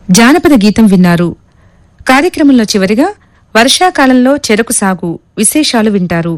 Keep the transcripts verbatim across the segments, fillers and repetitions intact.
జానపద గీతం విన్నారు. కార్యక్రమంలో చివరిగా వర్షాకాలంలో చెరకు సాగు విశేషాలు వింటారు.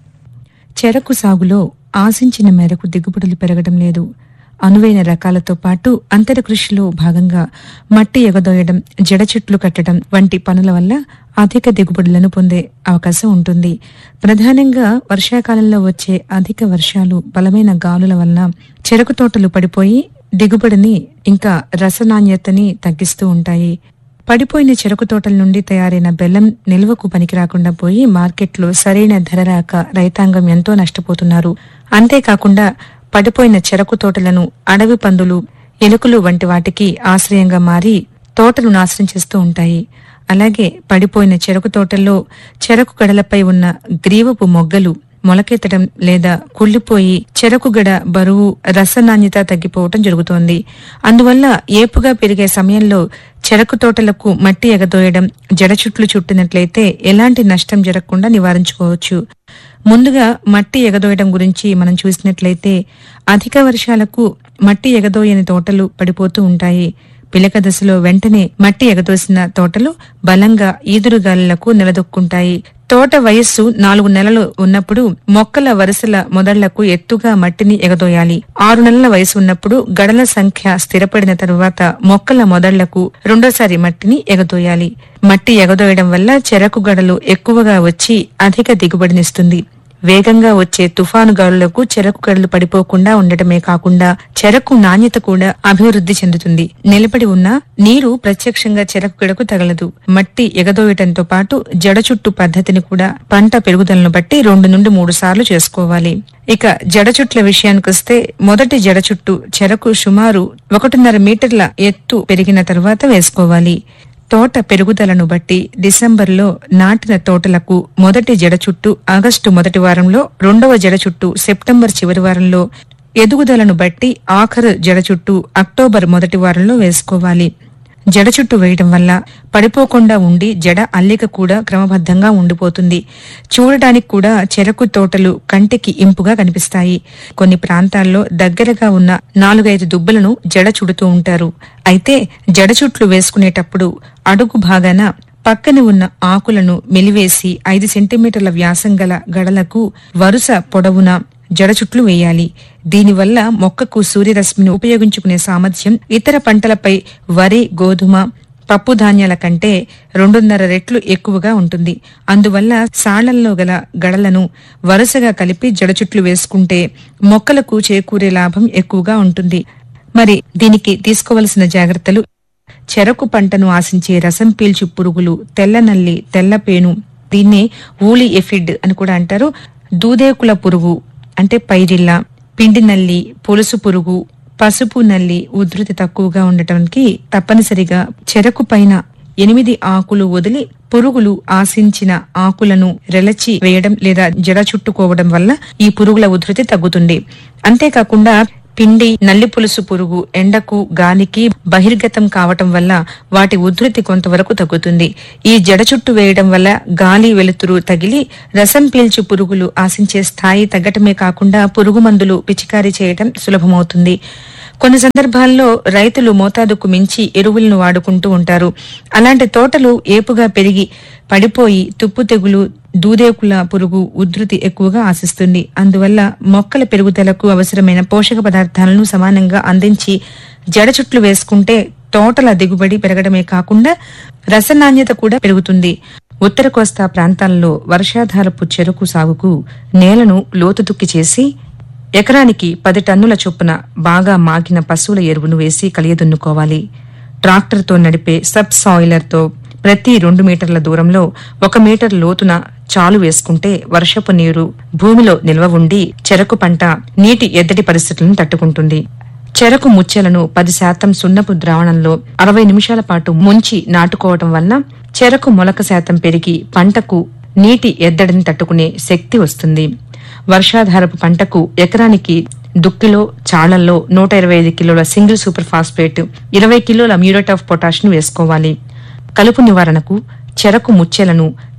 చెరకు సాగులో ఆశించిన మేరకు దిగుబడులు పెరగడం లేదు. అనువైన రకాలతో పాటు అంతర కృషిలో భాగంగా మట్టి ఎగదోయడం, జడ చెట్లు కట్టడం వంటి పనుల వల్ల అధిక దిగుబడులను పొందే అవకాశం ఉంటుంది. ప్రధానంగా వర్షాకాలంలో వచ్చే అధిక వర్షాలు, బలమైన గాలుల వలన చెరకు తోటలు పడిపోయి దిగుబడిని ఇంకా రసనాణ్యతని తగ్గిస్తూ ఉంటాయి. పడిపోయిన చెరకు తోటల నుండి తయారైన బెల్లం నిల్వకు పనికిరాకుండా పోయి మార్కెట్లో సరైన ధర రాక రైతాంగం ఎంతో నష్టపోతున్నారు. అంతేకాకుండా పడిపోయిన చెరకు తోటలను అడవి పందులు, ఎలుకలు వంటి వాటికి ఆశ్రయంగా మారి తోటలు నాశనం చేస్తూ ఉంటాయి. అలాగే పడిపోయిన చెరకు తోటల్లో చెరకు గడలపై ఉన్న గ్రీవపు మొగ్గలు మొలకెత్తడం లేదా కుళ్లిపోయి చెరకు గడ బరువు, రసనాణ్యత తగ్గిపోవటం జరుగుతోంది. అందువల్ల ఏపుగా పెరిగే సమయంలో చెరకు తోటలకు మట్టి ఎగదోయడం, జడ చుట్లు చుట్టినట్లయితే ఎలాంటి నష్టం జరగకుండా నివారించుకోవచ్చు. ముందుగా మట్టి ఎగదోయడం గురించి మనం చూసినట్లయితే అధిక వర్షాలకు మట్టి ఎగదోయని తోటలు పడిపోతూ ఉంటాయి. పిలక దశలో వెంటనే మట్టి ఎగదోసిన తోటలు బలంగా ఈదురుగాలులకు నిలదొక్కుంటాయి. తోట వయస్సు నాలుగు నెలలు ఉన్నప్పుడు మొక్కల వరుసల మొదళ్లకు ఎత్తుగా మట్టిని ఎగదోయాలి. ఆరు నెలల వయసు ఉన్నప్పుడు గడల సంఖ్య స్థిరపడిన తరువాత మొక్కల మొదళ్లకు రెండోసారి మట్టిని ఎగదోయాలి. మట్టి ఎగదోయడం వల్ల చెరకు గడలు ఎక్కువగా వచ్చి అధిక దిగుబడినిస్తుంది. వేగంగా వచ్చే తుఫాను గాలులకు చెరకు గడలు పడిపోకుండా ఉండటమే కాకుండా చెరకు నాణ్యత కూడా అభివృద్ధి చెందుతుంది. నిలబడి ఉన్న నీరు ప్రత్యక్షంగా చెరకు గడకు తగలదు. మట్టి ఎగదోయటంతో పాటు జడ చుట్టు పద్ధతిని కూడా పంట పెరుగుదలను బట్టి రెండు నుండి మూడు సార్లు చేసుకోవాలి. ఇక జడ చుట్ల విషయానికొస్తే మొదటి జడ చుట్టు చెరకు సుమారు ఒకటిన్నర మీటర్ల ఎత్తు పెరిగిన తర్వాత వేసుకోవాలి. తోట పెరుగుదలను బట్టి డిసెంబర్లో నాటిన తోటలకు మొదటి జడ చుట్టు ఆగస్టు మొదటి వారంలో, రెండవ జడ చుట్టు సెప్టెంబర్ చివరి వారంలో, ఎదుగుదలను బట్టి ఆఖరు జడ చుట్టు అక్టోబర్ మొదటి వారంలో వేసుకోవాలి. జడ చుట్టు వేయడం వల్ల పడిపోకుండా ఉండి జడ అల్లిక కూడా క్రమబద్ధంగా ఉండిపోతుంది. చూడటానికి కూడా చెరకు తోటలు కంటికి ఇంపుగా కనిపిస్తాయి. కొన్ని ప్రాంతాల్లో దగ్గరగా ఉన్న నాలుగైదు దుబ్బలను జడ చుడుతూ ఉంటారు. అయితే జడ చుట్లు వేసుకునేటప్పుడు అడుగు భాగాన పక్కన ఉన్న ఆకులను మెలివేసి ఐదు సెంటీమీటర్ల వ్యాసం గల గడలకు వరుస పొడవున జడ చుట్లు వేయాలి. దీనివల్ల మొక్కకు సూర్యరశ్మిని ఉపయోగించుకునే సామర్థ్యం ఇతర పంటలపై వరి, గోధుమ, పప్పు ధాన్యాల కంటే రెండున్నర రెట్లు ఎక్కువగా ఉంటుంది. అందువల్ల సాళ్లల్లో గల గడలను వరుసగా కలిపి జడ చుట్లు వేసుకుంటే మొక్కలకు చేకూరే లాభం ఎక్కువగా ఉంటుంది. మరి దీనికి తీసుకోవలసిన జాగ్రత్తలు: చెరకు పంటను ఆశించే రసం పీల్చు పురుగులు తెల్లనల్లి, తెల్లపేను, దీన్నే ఊలి ఎఫిడ్ అని కూడా అంటారు, దూదేకుల పురుగు అంటే పైరిల్లా, పిండి నల్లి, పొలుసు పురుగు, పసుపు నల్లి ఉధృతి తక్కువగా ఉండటానికి తప్పనిసరిగా చెరకు పైన ఎనిమిది ఆకులు వదిలి పురుగులు ఆశించిన ఆకులను రెలచి వేయడం లేదా జడ చుట్టుకోవడం వల్ల ఈ పురుగుల ఉధృతి తగ్గుతుంది. అంతేకాకుండా పిండి నల్లి పులుసు పురుగు ఎండకు, గాలికి బహిర్గతం కావటం వల్ల వాటి ఉధృతి కొంతవరకు తగ్గుతుంది. ఈ జడ చుట్టు వేయడం వల్ల గాలి, వెలుతురు తగిలి రసం పీల్చు పురుగులు ఆశించే స్థాయి తగ్గటమే కాకుండా పురుగు మందులు పిచికారీ చేయడం సులభమవుతుంది. కొన్ని సందర్భాల్లో రైతులు మోతాదుకు మించి ఎరువులను వాడుకుంటూ ఉంటారు. అలాంటి తోటలు ఏపుగా పెరిగి పడిపోయి తుప్పు తెగులు, దూదేకుల పురుగు ఉధృతి ఎక్కువగా ఆశిస్తుంది. అందువల్ల మొక్కల పెరుగుదలకు అవసరమైన పోషక పదార్థాలను సమానంగా అందించి జడ చుట్లు వేసుకుంటే తోటల దిగుబడి పెరగడమే కాకుండా రసనాణ్యత కూడా పెరుగుతుంది. ఉత్తర కోస్తా ప్రాంతాల్లో వర్షాధారపు చెరకు సాగుకు నేలను లోతుదుక్కి చేసి ఎకరానికి పది టన్నుల చొప్పున బాగా మాగిన పశువుల ఎరువును వేసి కలియదున్నుకోవాలి. ట్రాక్టర్తో నడిపే సబ్ సాయిలర్తో ప్రతి రెండు మీటర్ల దూరంలో ఒక మీటర్ లోతున చాలు వేసుకుంటే వర్షపు నీరు భూమిలో నిల్వ ఉండి చెరకు పంట నీటి ఎద్దడి పరిస్థితులను తట్టుకుంటుంది. చెరకు ముచ్చెలను పది శాతం సున్నపు ద్రావణంలో అరవై నిమిషాల పాటు ముంచి నాటుకోవటం వలన చెరకు మొలక శాతం పెరిగి పంటకు నీటి ఎద్దడిని తట్టుకునే శక్తి వస్తుంది. వర్షాధారపు పంటకు ఎకరానికి దుక్కిలో, చాళ్లల్లో నూట ఇరవై ఐదు కిలోల సింగిల్ సూపర్ ఫాస్ఫేట్, ఇరవై కిలోల మ్యూరేట్ ఆఫ్ పొటాష్ ను వేసుకోవాలి. కలుపు నివారణకు చెరకు ముచ్చెలను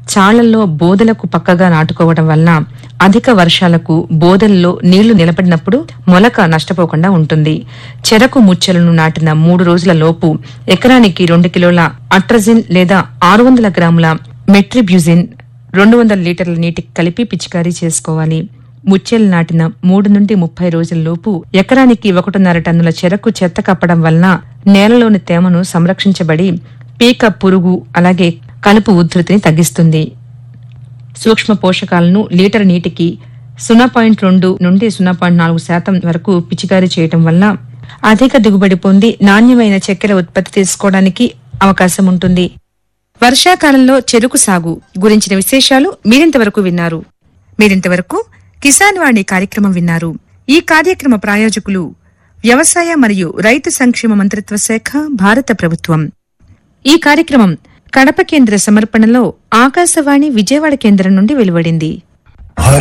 చాళ్లల్లో బోదెలకు పక్కగా నాటుకోవడం వలన అధిక వర్షాలకు బోదెల్లో నీళ్లు నిలబడినప్పుడు మొలక నష్టపోకుండా ఉంటుంది. చెరకు ముచ్చెలను నాటిన మూడు రోజుల లోపు ఎకరానికి రెండు కిలోల అట్రజిన్ లేదా ఆరు వందల గ్రాముల మెట్రిబ్యూజిన్ రెండు వందల లీటర్ల నీటికి కలిపి పిచికారీ చేసుకోవాలి. ముచ్చెలు నాటిన మూడు నుండి ముప్పై రోజుల్లోపు ఎకరానికి ఒకటిన్నర టన్నుల చెరకు చెత్త కప్పడం వలన నేలలోని తేమను సంరక్షించబడి పీక పురుగు అలాగే కలుపు ఉధృతిని తగ్గిస్తుంది. సూక్ష్మ పోషకాలను లీటర్ నీటికి సున్నా పాయింట్ రెండు నుండి సున్నా పాయింట్ నాలుగు శాతం వరకు పిచికారీ చేయటం వల్ల అధిక దిగుబడి పొంది నాణ్యమైన చక్కెర ఉత్పత్తి తీసుకోవడానికి అవకాశం ఉంటుంది. వర్షాకాలంలో చెరుకు సాగు గురించిన విశేషాలు మీరింతవరకు విన్నారు. మీరింతవరకు కిసాన్ వాణి కార్యక్రమం విన్నారు. ఈ కార్యక్రమ ప్రాయోజకులు వ్యవసాయ మరియు రైతు సంక్షేమ మంత్రిత్వ శాఖ, భారత ప్రభుత్వం. ఈ కార్యక్రమం కడప కేంద్ర సమర్పణలో ఆకాశవాణి విజయవాడ కేంద్రం నుండి వెలువడింది. हर